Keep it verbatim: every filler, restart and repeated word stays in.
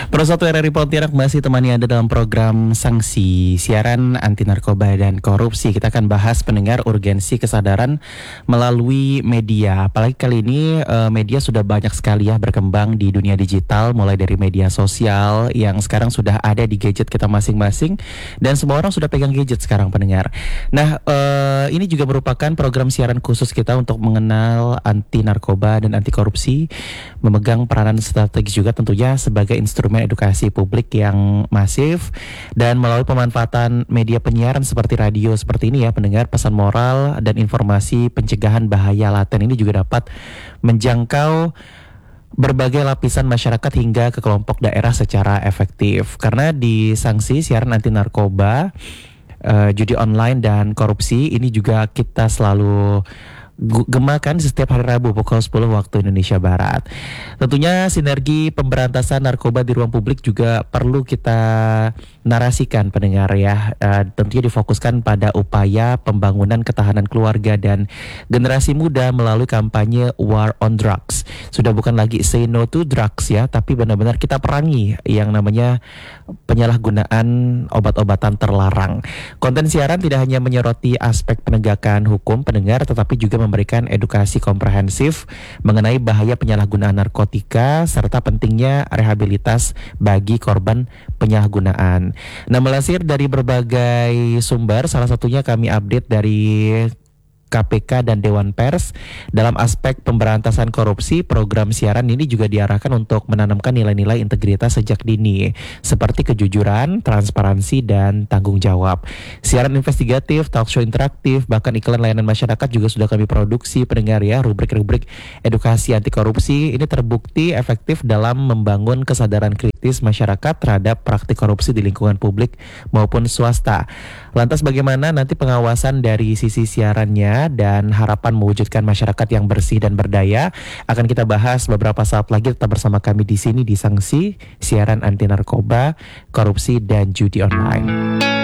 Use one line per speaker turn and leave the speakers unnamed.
Pro satu R R I Pontianak masih temani Anda dalam program Sanksi, siaran anti narkoba dan korupsi. Kita akan bahas pendengar urgensi kesadaran melalui media. Apalagi kali ini eh, media sudah banyak sekali ya berkembang di dunia digital, mulai dari media sosial yang sekarang sudah ada di gadget kita masing-masing, dan semua orang sudah pegang gadget sekarang pendengar. Nah, eh, ini juga merupakan program siaran khusus kita untuk mengenal anti narkoba dan anti korupsi, memegang peranan strategis juga tentunya sebagai instrumen edukasi publik yang masif, dan melalui pemanfaatan media penyiaran seperti radio seperti ini ya pendengar, pesan moral dan informasi pencegahan bahaya laten ini juga dapat menjangkau berbagai lapisan masyarakat hingga ke kelompok daerah secara efektif. Karena di Sanksi siaran anti narkoba, uh, judi online dan korupsi ini juga kita selalu gemakan setiap hari Rabu pukul sepuluh waktu Indonesia Barat. Tentunya sinergi pemberantasan narkoba di ruang publik juga perlu kita narasikan pendengar ya. Uh, tentunya difokuskan pada upaya pembangunan ketahanan keluarga dan generasi muda melalui kampanye War on Drugs. Sudah bukan lagi say no to drugs ya, tapi benar-benar kita perangi yang namanya penyalahgunaan obat-obatan terlarang. Konten siaran tidak hanya menyoroti aspek penegakan hukum pendengar, tetapi juga memberikan edukasi komprehensif mengenai bahaya penyalahgunaan narkotika serta pentingnya rehabilitas bagi korban penyalahgunaan. Nah, melansir dari berbagai sumber, salah satunya kami update dari K P K dan Dewan Pers, dalam aspek pemberantasan korupsi, program siaran ini juga diarahkan untuk menanamkan nilai-nilai integritas sejak dini, seperti kejujuran, transparansi, dan tanggung jawab. Siaran investigatif, talk show interaktif, bahkan iklan layanan masyarakat juga sudah kami produksi pendengar ya. Rubrik-rubrik edukasi anti korupsi ini terbukti efektif dalam membangun kesadaran kritis masyarakat terhadap praktik korupsi di lingkungan publik maupun swasta. Lantas bagaimana nanti pengawasan dari sisi siarannya dan harapan mewujudkan masyarakat yang bersih dan berdaya akan kita bahas beberapa saat lagi. Tetap bersama kami di sini di Sanksi, siaran anti narkoba, korupsi dan judi online.